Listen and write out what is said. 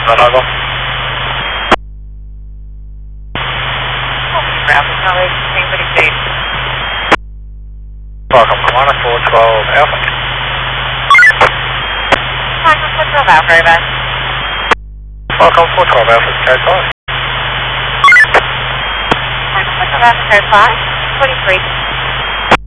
Chicago. Traffic knowledge, anybody safe? Welcome, Kiwanis 412 Alpha. Hi, 412 Alpha, very bad. Welcome, 412 Alpha, Sky 5. Hi, 412 Alpha, Sky 5, 43.